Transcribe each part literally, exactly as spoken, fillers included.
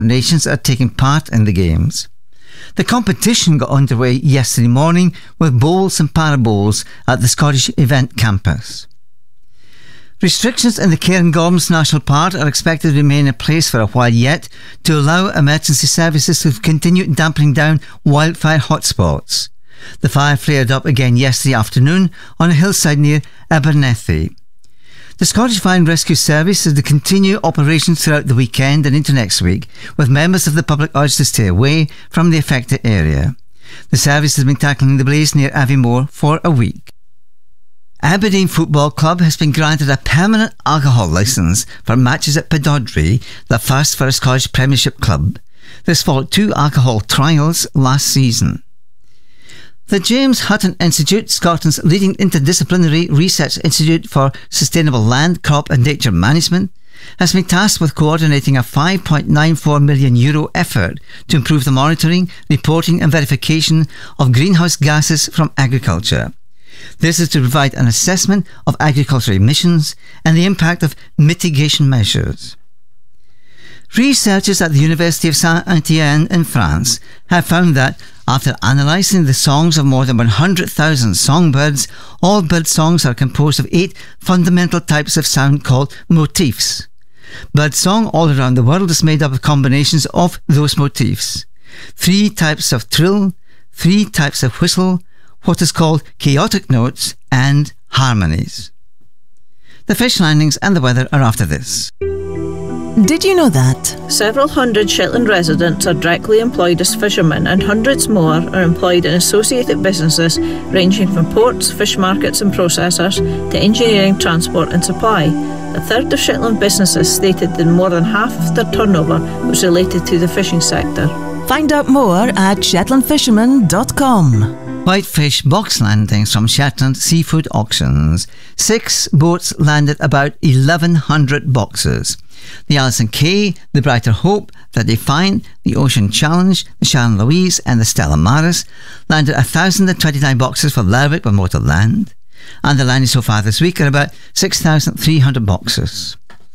nations are taking part in the Games. The competition got underway yesterday morning with bowls and parabowls at the Scottish Event Campus. Restrictions in the Cairngorms National Park are expected to remain in place for a while yet to allow emergency services to continue dampening down wildfire hotspots. The fire flared up again yesterday afternoon on a hillside near Abernethy. The Scottish Fire and Rescue Service is to continue operations throughout the weekend and into next week, with members of the public urged to stay away from the affected area. The service has been tackling the blaze near Aviemore for a week. Aberdeen Football Club has been granted a permanent alcohol licence for matches at Pittodrie, the first for a Scottish Premiership club. This followed two alcohol trials last season. The James Hutton Institute, Scotland's leading interdisciplinary research institute for sustainable land, crop and nature management, has been tasked with coordinating a five point nine four million euro effort to improve the monitoring, reporting and verification of greenhouse gases from agriculture. This is to provide an assessment of agricultural emissions and the impact of mitigation measures. Researchers at the University of Saint-Étienne in France have found that, after analysing the songs of more than one hundred thousand songbirds, all bird songs are composed of eight fundamental types of sound called motifs. Birdsong all around the world is made up of combinations of those motifs. Three types of trill, three types of whistle, what is called chaotic notes and harmonies. The fish landings and the weather are after this. Did you know that? Several hundred Shetland residents are directly employed as fishermen and hundreds more are employed in associated businesses ranging from ports, fish markets and processors to engineering, transport and supply. A third of Shetland businesses stated that more than half of their turnover was related to the fishing sector. Find out more at shetland fisherman dot com. Whitefish box landings from Shetland Seafood Auctions. Six boats landed about eleven hundred boxes. The Alison Kay, the Brighter Hope, the Defiant, the Ocean Challenge, the Sharon Louise and the Stella Maris landed one thousand twenty-nine boxes for Lerwick with Motor Land. And the landing so far this week are about six thousand three hundred boxes.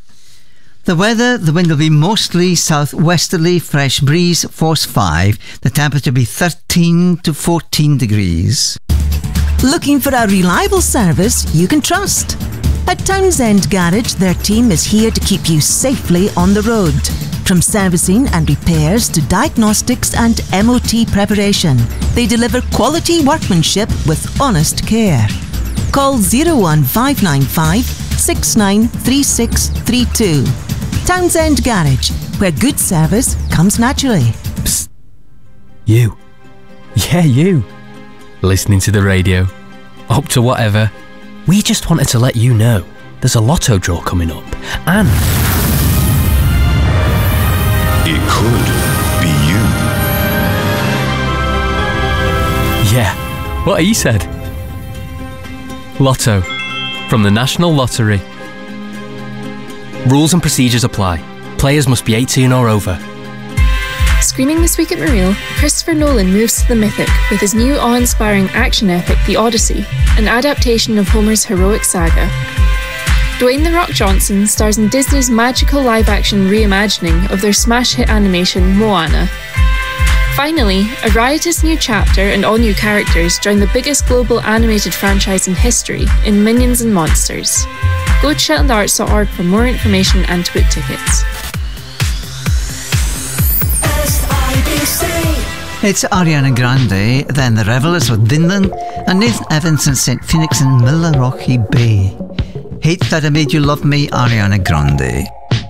The weather, the wind will be mostly southwesterly, fresh breeze, force five. The temperature will be thirteen to fourteen degrees. Looking for a reliable service you can trust? At Townsend Garage, their team is here to keep you safely on the road. From servicing and repairs to diagnostics and M O T preparation, they deliver quality workmanship with honest care. Call zero one five nine five, six nine three six three two. Townsend Garage, where good service comes naturally. Psst. You. Yeah, you. Listening to the radio. Up to whatever. We just wanted to let you know there's a lotto draw coming up and... It could be you. Yeah, what he said. Lotto. From the National Lottery. Rules and procedures apply. Players must be eighteen or over. Screening this week at Mareel, Christopher Nolan moves to the mythic with his new awe-inspiring action epic The Odyssey, an adaptation of Homer's heroic saga. Dwayne "The Rock" Johnson stars in Disney's magical live-action reimagining of their smash hit animation Moana. Finally, a riotous new chapter and all new characters join the biggest global animated franchise in history in Minions and Monsters. Go to shetland arts dot org for more information and to book tickets. It's Ariana Grande, then the Revellers with Vinland, and Nathan Evans and Saint Phoenix in Millerrocky Bay. Hate That I Made You Love Me, Ariana Grande.